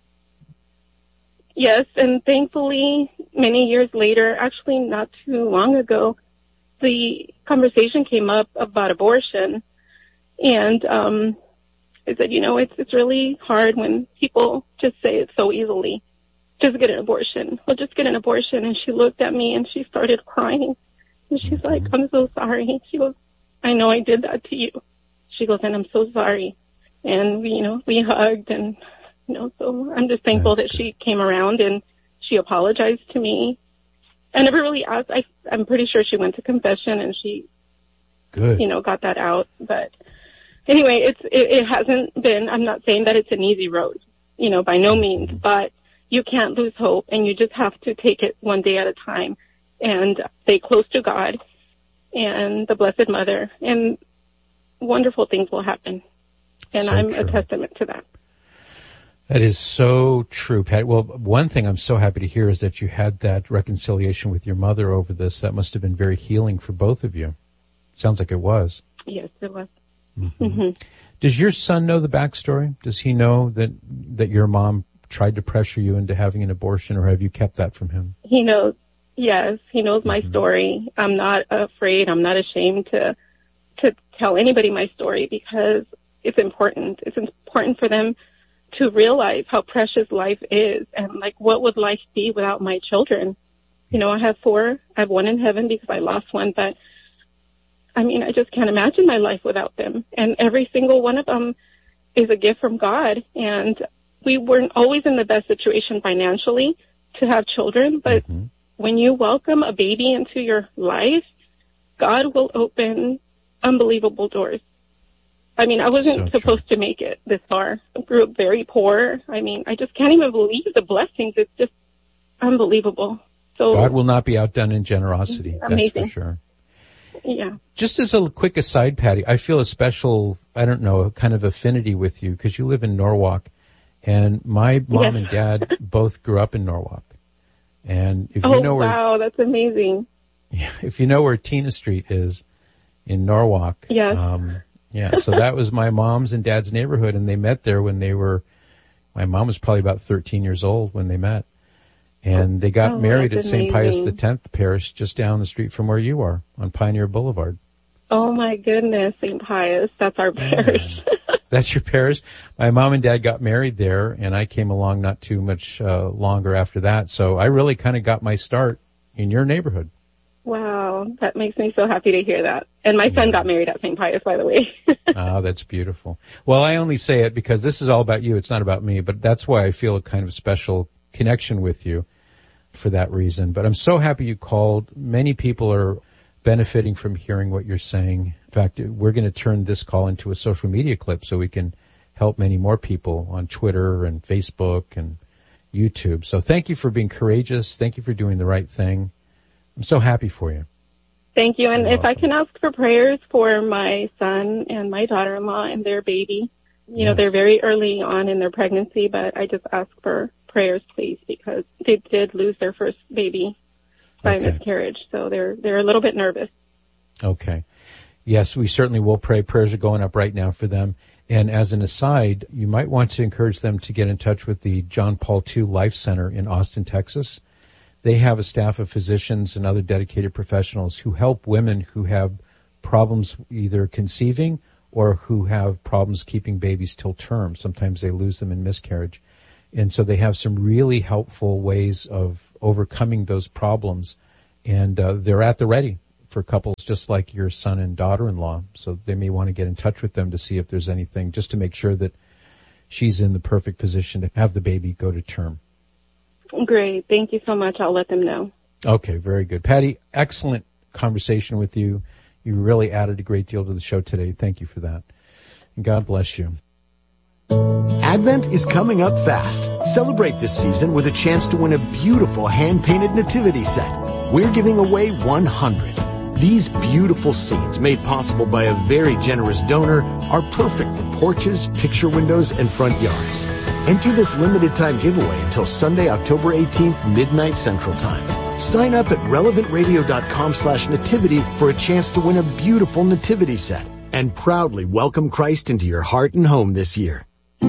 Yes, and thankfully, many years later, actually not too long ago, the conversation came up about abortion. And I said, you know, it's really hard when people just say it so easily. Just get an abortion. Well, just get an abortion. And she looked at me and she started crying. And she's like, I'm so sorry. She goes, I know I did that to you. She goes, and I'm so sorry. And we hugged, and, you know, so I'm just thankful that she came around and she apologized to me. I never really asked. I'm pretty sure she went to confession and she, got that out. But anyway, it hasn't been, I'm not saying that it's an easy road, you know, by no means, but you can't lose hope, and you just have to take it one day at a time and stay close to God and the Blessed Mother, and wonderful things will happen. And I'm a testament to that. That is so true, Patty. Well, one thing I'm so happy to hear is that you had that reconciliation with your mother over this. That must have been very healing for both of you. Sounds like it was. Yes, it was. Mm-hmm. Mm-hmm. Does your son know the backstory? Does he know that your mom tried to pressure you into having an abortion, or have you kept that from him? He knows. Yes, he knows my story. I'm not afraid. I'm not ashamed to tell anybody my story, because it's important. It's important for them to realize how precious life is, and like, what would life be without my children? You know, I have 4. I have 1 in heaven because I lost one, but I mean, I just can't imagine my life without them. And every single one of them is a gift from God. And we weren't always in the best situation financially to have children, but when you welcome a baby into your life, God will open unbelievable doors. I mean, I wasn't supposed to make it this far. I grew up very poor. I mean, I just can't even believe the blessings. It's just unbelievable. So God will not be outdone in generosity. Amazing. That's for sure. Yeah. Just as a quick aside, Patty, I feel a special, kind of affinity with you because you live in Norwalk, and my mom and dad both grew up in Norwalk. And if you know wow, that's amazing. Yeah, if you know where Tina Street is in Norwalk. Yes. So that was my mom's and dad's neighborhood, and they met there when my mom was probably about 13 years old when they met. And they got married at St. Pius X Parish just down the street from where you are on Pioneer Boulevard. Oh my goodness, St. Pius. That's our parish. That's your parish? My mom and dad got married there, and I came along not too much longer after that. So I really kind of got my start in your neighborhood. Wow, that makes me so happy to hear that. And my son got married at St. Pius, by the way. Oh, that's beautiful. Well, I only say it because this is all about you. It's not about me, but that's why I feel a kind of special connection with you for that reason. But I'm so happy you called. Many people are benefiting from hearing what you're saying. In fact, we're going to turn this call into a social media clip so we can help many more people on Twitter and Facebook and YouTube. So thank you for being courageous. Thank you for doing the right thing. I'm so happy for you. Thank you. And if I can ask for prayers for my son and my daughter-in-law and their baby. You know, they're very early on in their pregnancy, but I just ask for prayers, please, because they did lose their first baby by miscarriage. So they're a little bit nervous. Okay. Yes, we certainly will pray. Prayers are going up right now for them. And as an aside, you might want to encourage them to get in touch with the John Paul II Life Center in Austin, Texas. They have a staff of physicians and other dedicated professionals who help women who have problems either conceiving or who have problems keeping babies till term. Sometimes they lose them in miscarriage. And so they have some really helpful ways of overcoming those problems. And they're at the ready for couples just like your son and daughter-in-law. So they may want to get in touch with them to see if there's anything, just to make sure that she's in the perfect position to have the baby go to term. Great. Thank you so much. I'll let them know. Okay, very good. Patty, excellent conversation with you. You really added a great deal to the show today. Thank you for that. And God bless you. Advent is coming up fast. Celebrate this season with a chance to win a beautiful hand-painted nativity set. We're giving away 100. These beautiful scenes, made possible by a very generous donor, are perfect for porches, picture windows, and front yards. Enter this limited-time giveaway until Sunday, October 18th, midnight Central Time. Sign up at relevantradio.com/nativity for a chance to win a beautiful nativity set and proudly welcome Christ into your heart and home this year.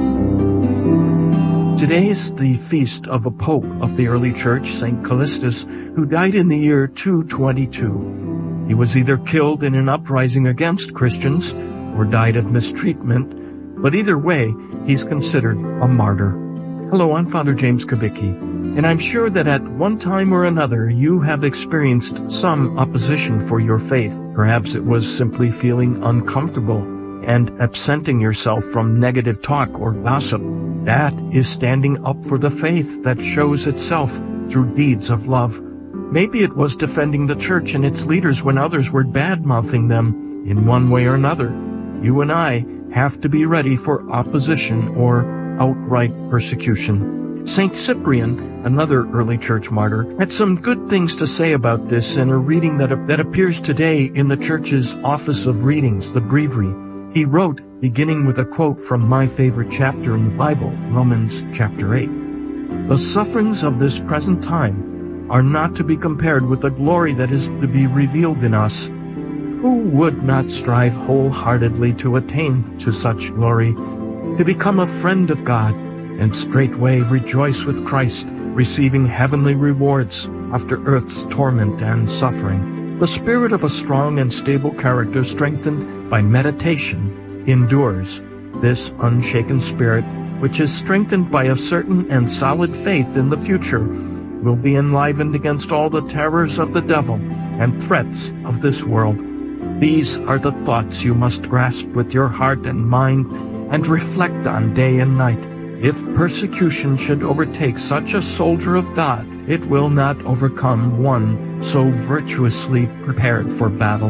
Today is the feast of a pope of the early church, St. Callistus, who died in the year 222. He was either killed in an uprising against Christians or died of mistreatment, but either way, he's considered a martyr. Hello, I'm Father James Kubicki, and I'm sure that at one time or another you have experienced some opposition for your faith. Perhaps it was simply feeling uncomfortable and absenting yourself from negative talk or gossip. That is standing up for the faith that shows itself through deeds of love. Maybe it was defending the church and its leaders when others were bad-mouthing them in one way or another. You and I have to be ready for opposition or outright persecution. St. Cyprian, another early church martyr, had some good things to say about this in a reading that appears today in the church's Office of Readings, the Breviary. He wrote, beginning with a quote from my favorite chapter in the Bible, Romans chapter 8. The sufferings of this present time are not to be compared with the glory that is to be revealed in us. Who would not strive wholeheartedly to attain to such glory, to become a friend of God, and straightway rejoice with Christ, receiving heavenly rewards after earth's torment and suffering? The spirit of a strong and stable character, strengthened by meditation, endures. This unshaken spirit, which is strengthened by a certain and solid faith in the future, will be enlivened against all the terrors of the devil and threats of this world. These are the thoughts you must grasp with your heart and mind and reflect on day and night. If persecution should overtake such a soldier of God, it will not overcome one so virtuously prepared for battle.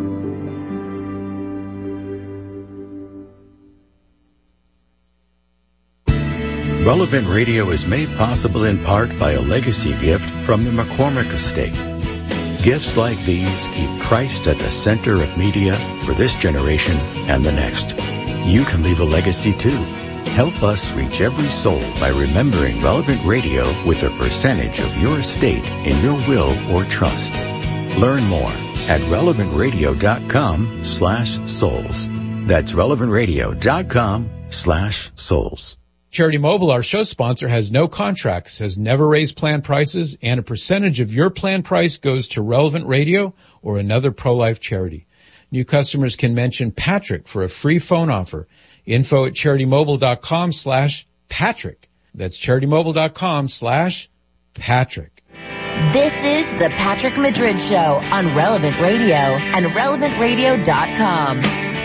Relevant Radio is made possible in part by a legacy gift from the McCormick Estate. Gifts like these keep Christ at the center of media for this generation and the next. You can leave a legacy too. Help us reach every soul by remembering Relevant Radio with a percentage of your estate in your will or trust. Learn more at relevantradio.com/souls. That's relevantradio.com/souls. Charity Mobile, our show sponsor, has no contracts, has never raised plan prices, and a percentage of your plan price goes to Relevant Radio or another pro-life charity. New customers can mention Patrick for a free phone offer. Info at CharityMobile.com/Patrick. That's CharityMobile.com/Patrick. This is the Patrick Madrid Show on Relevant Radio and RelevantRadio.com.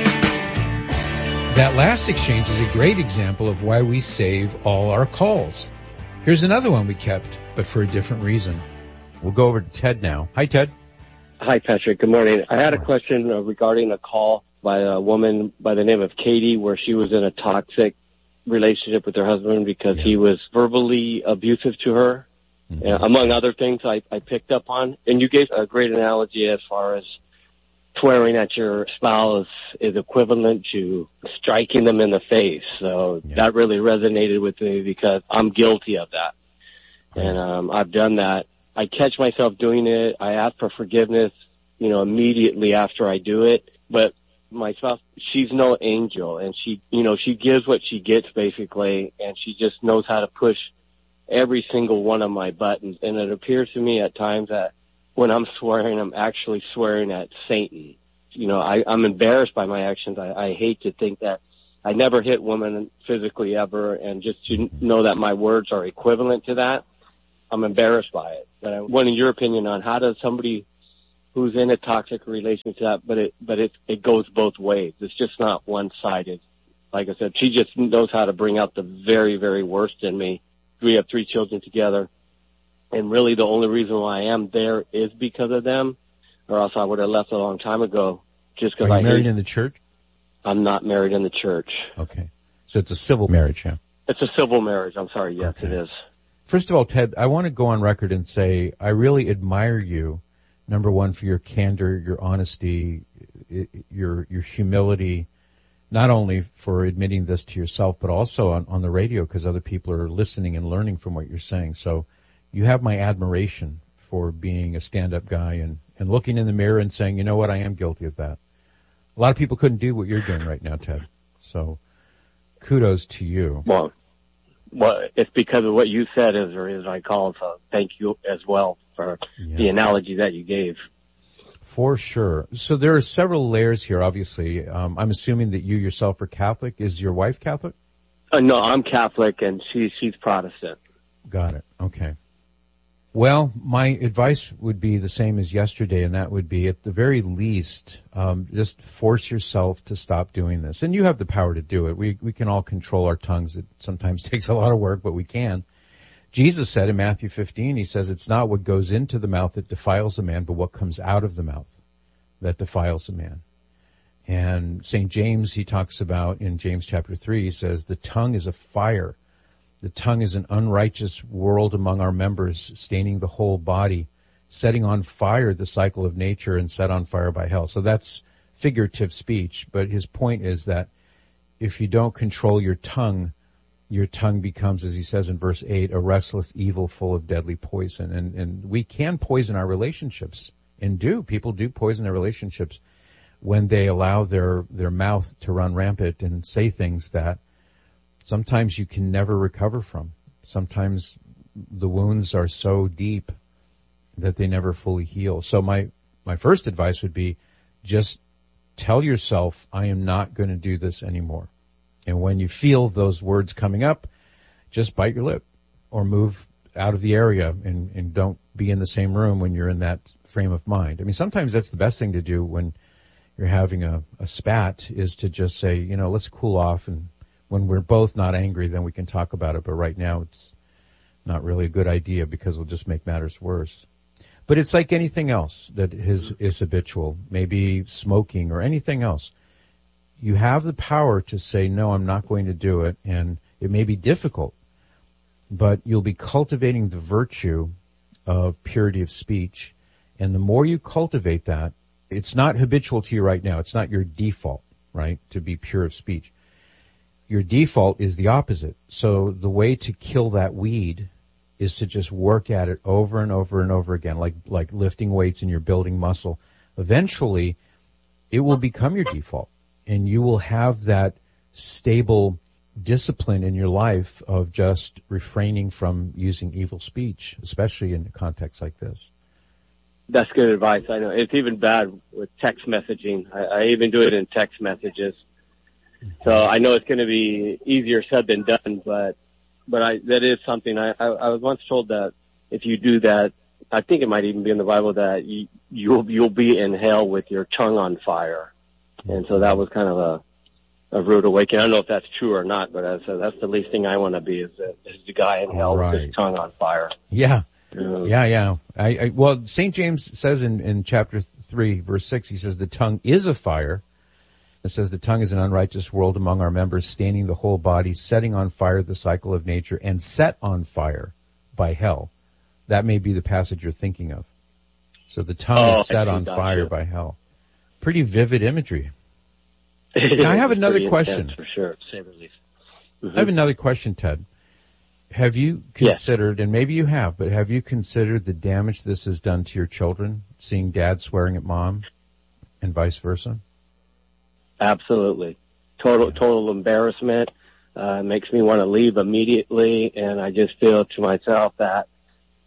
That last exchange is a great example of why we save all our calls. Here's another one we kept, but for a different reason. We'll go over to Ted now. Hi, Ted. Hi, Patrick. Good morning. I had a question regarding a call by a woman by the name of Katie where she was in a toxic relationship with her husband because he was verbally abusive to her, among other things I picked up on. And you gave a great analogy as far as swearing at your spouse is equivalent to striking them in the face. So that really resonated with me because I'm guilty of that. And I've done that. I catch myself doing it. I ask for forgiveness, immediately after I do it. But my spouse, she's no angel, and she gives what she gets basically, and she just knows how to push every single one of my buttons. And it appears to me at times that when I'm swearing, I'm actually swearing at Satan. I'm embarrassed by my actions. I hate to think that I never hit women physically ever, and just to know that my words are equivalent to that, I'm embarrassed by it. But I wanted your opinion on how does somebody who's in a toxic relationship, but it goes both ways. It's just not one-sided. Like I said, she just knows how to bring out the very, very worst in me. We have 3 children together, and really the only reason why I am there is because of them, or else I would have left a long time ago. Just because Are you married in the church? I'm not married in the church. Okay. So it's a civil marriage, yeah? It's a civil marriage. I'm sorry. Yes, okay. It is. First of all, Ted, I want to go on record and say I really admire you, number one, for your candor, your honesty, your humility, not only for admitting this to yourself, but also on the radio, because other people are listening and learning from what you're saying. So you have my admiration for being a stand-up guy and looking in the mirror and saying, you know what, I am guilty of that. A lot of people couldn't do what you're doing right now, Ted. So kudos to you. Well, it's because of what you said, as I call, so thank you as well for the analogy that you gave. For sure. So there are several layers here, obviously. I'm assuming that you yourself are Catholic. Is your wife Catholic? No, I'm Catholic, and she's Protestant. Got it. Okay. Well, my advice would be the same as yesterday, and that would be, at the very least, just force yourself to stop doing this. And you have the power to do it. We can all control our tongues. It sometimes takes a lot of work, but we can. Jesus said in Matthew 15, he says, it's not what goes into the mouth that defiles a man, but what comes out of the mouth that defiles a man. And St. James, he talks about in James chapter 3, he says, the tongue is a fire. The tongue is an unrighteous world among our members, staining the whole body, setting on fire the cycle of nature and set on fire by hell. So that's figurative speech, but his point is that if you don't control your tongue becomes, as he says in verse 8, a restless evil full of deadly poison. And we can poison our relationships, and people do poison their relationships when they allow their mouth to run rampant and say things that sometimes you can never recover from. Sometimes the wounds are so deep that they never fully heal. So my first advice would be just tell yourself, I am not going to do this anymore. And when you feel those words coming up, just bite your lip or move out of the area and don't be in the same room when you're in that frame of mind. I mean, sometimes that's the best thing to do when you're having a spat, is to just say, let's cool off, and when we're both not angry, then we can talk about it. But right now it's not really a good idea because it'll just make matters worse. But it's like anything else that is habitual, maybe smoking or anything else. You have the power to say, no, I'm not going to do it. And it may be difficult, but you'll be cultivating the virtue of purity of speech. And the more you cultivate that, it's not habitual to you right now. It's not your default, right, to be pure of speech. Your default is the opposite. So the way to kill that weed is to just work at it over and over and over again, like lifting weights and you're building muscle. Eventually, it will become your default, and you will have that stable discipline in your life of just refraining from using evil speech, especially in a context like this. That's good advice. I know it's even bad with text messaging. I even do it in text messages. So I know it's going to be easier said than done, but that is something I was once told that if you do that, I think it might even be in the Bible, that you'll be in hell with your tongue on fire. And so that was kind of a rude awakening. I don't know if that's true or not, but that's the least thing I want to be, is the guy in hell with his tongue on fire. Yeah. Yeah. Well, St. James says in chapter 3, verse 6, he says, the tongue is a fire. It says the tongue is an unrighteous world among our members, staining the whole body, setting on fire the cycle of nature, and set on fire by hell. That may be the passage you're thinking of. So the tongue is set on fire by hell. Pretty vivid imagery. Now, I have another question. For sure, to say the least. I have another question, Ted. Have you considered, and maybe you have, but have you considered the damage this has done to your children, seeing dad swearing at mom and vice versa? Absolutely. Total embarrassment. Makes me want to leave immediately, and I just feel to myself that,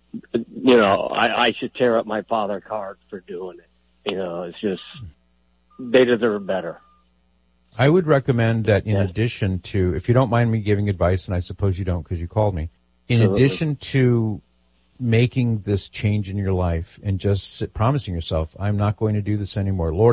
I should tear up my father card for doing it. It's just, they deserve better. I would recommend that in addition to, if you don't mind me giving advice, and I suppose you don't because you called me, in addition to making this change in your life and just promising yourself, I'm not going to do this anymore. Lord,